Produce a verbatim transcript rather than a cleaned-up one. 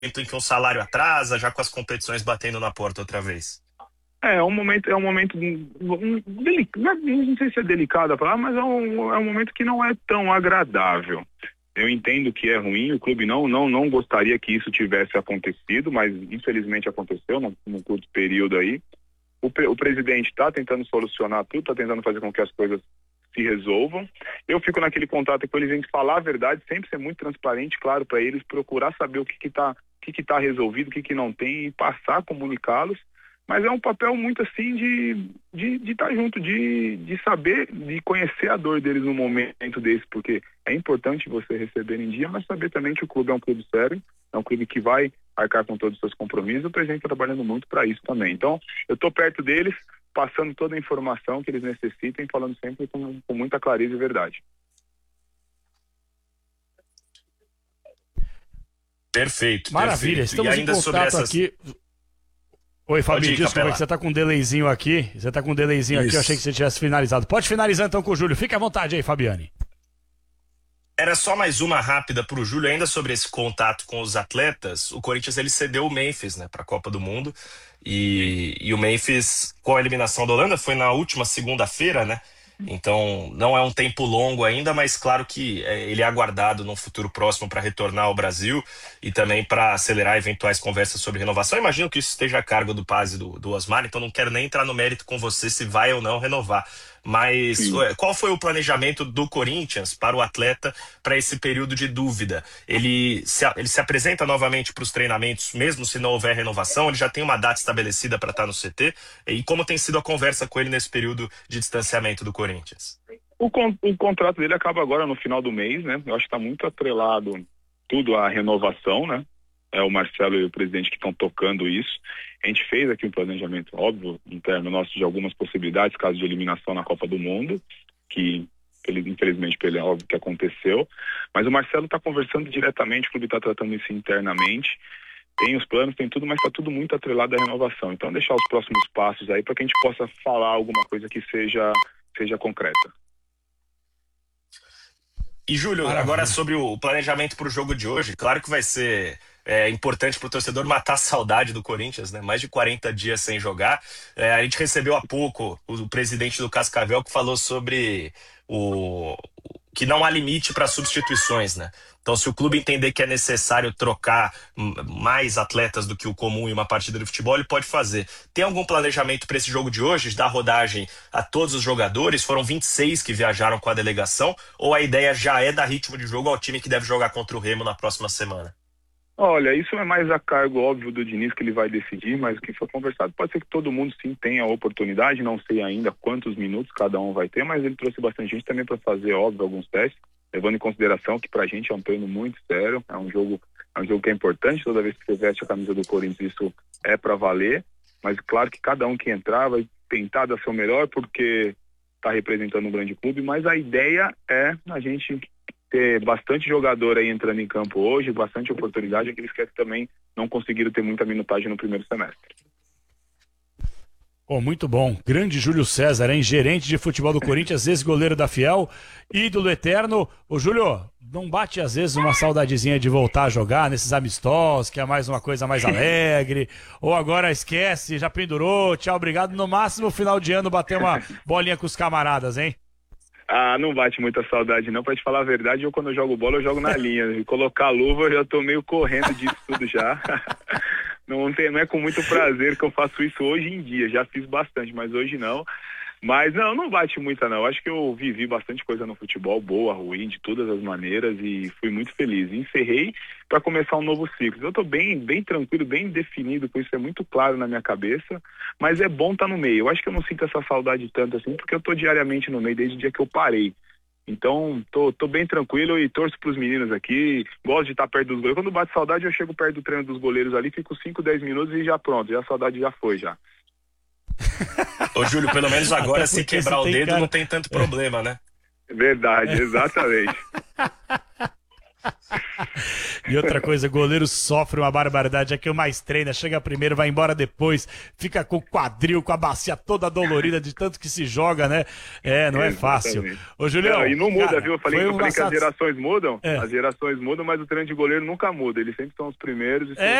em que um salário atrasa, já com as competições batendo na porta outra vez? É, é um momento, é um momento, um, um, delic- não não sei se é delicado a palavra, mas é um, é um momento que não é tão agradável. Eu entendo que é ruim, o clube não, não, não gostaria que isso tivesse acontecido, mas infelizmente aconteceu num, num curto período aí. O, pre- o presidente está tentando solucionar tudo, está tentando fazer com que as coisas se resolvam. Eu fico naquele contato com eles, a gente falar a verdade, sempre ser muito transparente, claro, para eles, procurar saber o que que está, o que que tá resolvido, o que que não tem e passar, comunicá-los. Mas é um papel muito assim de de de estar junto, de, de saber, de conhecer a dor deles no momento desse, porque é importante você receber em dia, mas saber também que o clube é um clube sério, é um clube que vai arcar com todos os seus compromissos, o presidente está trabalhando muito para isso também. Então, eu estou perto deles, passando toda a informação que eles necessitem, falando sempre com, com muita clareza e verdade. Perfeito, Maravilha, perfeito. E estamos em ainda sobre contato essas... aqui. Oi, Pode Fabinho, ir, desculpa que Capela. você tá com um delayzinho aqui. Você tá com um delayzinho aqui, eu achei que Isso. você tivesse finalizado. Pode finalizar então com o Júlio. Fique à vontade aí, Fabiane. Era só mais uma rápida para o Júlio, ainda sobre esse contato com os atletas. O Corinthians ele cedeu o Memphis, né, para a Copa do Mundo. E, e o Memphis, com a eliminação da Holanda, foi na última segunda-feira, né? Então não é um tempo longo ainda, mas claro que é, ele é aguardado num futuro próximo para retornar ao Brasil e também para acelerar eventuais conversas sobre renovação. Eu imagino que isso esteja a cargo do Paz e do, do Osmar, então não quero nem entrar no mérito com você se vai ou não renovar. Mas Sim. ué, qual foi o planejamento do Corinthians para o atleta para esse período de dúvida? Ele se, ele se apresenta novamente para os treinamentos, mesmo se não houver renovação? Ele já tem uma data estabelecida para estar no C T? E como tem sido a conversa com ele nesse período de distanciamento do Corinthians? O, con o contrato dele acaba agora no final do mês, né? Eu acho que está muito atrelado tudo à renovação, né? É o Marcelo e o presidente que estão tocando isso. A gente fez aqui um planejamento, óbvio, interno nosso de algumas possibilidades, caso de eliminação na Copa do Mundo, que ele, infelizmente, ele é óbvio que aconteceu. Mas o Marcelo está conversando diretamente, o clube está tratando isso internamente. Tem os planos, tem tudo, mas está tudo muito atrelado à renovação. Então, deixar os próximos passos aí para que a gente possa falar alguma coisa que seja, seja concreta. E, Júlio, agora Maravilha. sobre o planejamento para o jogo de hoje, claro que vai ser é, importante para o torcedor matar a saudade do Corinthians, né? Mais de quarenta dias sem jogar. É, a gente recebeu há pouco o presidente do Cascavel que falou sobre o que não há limite para substituições, né? Então, se o clube entender que é necessário trocar hum, mais atletas do que o comum em uma partida de futebol, ele pode fazer. Tem algum planejamento para esse jogo de hoje, de dar rodagem a todos os jogadores? Foram vinte e seis que viajaram com a delegação, ou a ideia já é dar ritmo de jogo ao time que deve jogar contra o Remo na próxima semana? Olha, isso é mais a cargo óbvio do Diniz que ele vai decidir, mas o que foi conversado pode ser que todo mundo sim tenha a oportunidade, não sei ainda quantos minutos cada um vai ter, mas ele trouxe bastante gente também para fazer, óbvio, alguns testes, levando em consideração que pra gente é um treino muito sério, é um jogo, é um jogo que é importante, toda vez que você veste a camisa do Corinthians isso é para valer, mas claro que cada um que entrar vai tentar dar seu melhor porque está representando um grande clube, mas a ideia é a gente ter bastante jogador aí entrando em campo hoje, bastante oportunidade, aqueles que também não conseguiram ter muita minutagem no primeiro semestre. Pô, muito bom. Grande Júlio César, hein? Gerente de futebol do Corinthians, ex-goleiro da Fiel, ídolo eterno. Ô, Júlio, não bate às vezes uma saudadezinha de voltar a jogar nesses amistosos, que é mais uma coisa mais alegre? Ou agora esquece, já pendurou, tchau, obrigado. No máximo, final de ano, bater uma bolinha com os camaradas, hein? Ah, não bate muita saudade não, pra te falar a verdade, eu quando eu jogo bola eu jogo na linha, e colocar a luva eu já tô meio correndo disso tudo já, não, tem, não é com muito prazer que eu faço isso hoje em dia, já fiz bastante, mas hoje não, mas não, não bate muita não, acho que eu vivi bastante coisa no futebol, boa, ruim, de todas as maneiras e fui muito feliz, encerrei para começar um novo ciclo, eu tô bem, bem tranquilo, bem definido, com isso é muito claro na minha cabeça, mas é bom estar no meio, eu acho que eu não sinto essa saudade tanto assim, porque eu tô diariamente no meio desde o dia que eu parei, então tô, tô bem tranquilo e torço pros meninos aqui, gosto de estar perto dos goleiros, quando bate saudade eu chego perto do treino dos goleiros ali, fico cinco, dez minutos e já pronto, já a saudade já foi já. Ô, Júlio, pelo menos agora, Até se porque quebrar você o tem dedo, cara... não tem tanto problema, né? Verdade, exatamente. E outra coisa, goleiro sofre uma barbaridade, é que o mais treina, chega primeiro, vai embora depois, fica com o quadril, com a bacia toda dolorida de tanto que se joga, né? É, não é fácil. Ô, Julião, não, e não muda, cara, viu? Eu falei, eu falei que as gerações mudam, é. as gerações mudam, mas o treino de goleiro nunca muda, eles sempre são os primeiros e é.